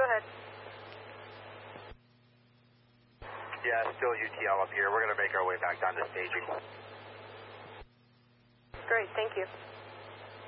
ahead. Yeah, still UTL up here. We're going to make our way back down to staging. Great, thank you.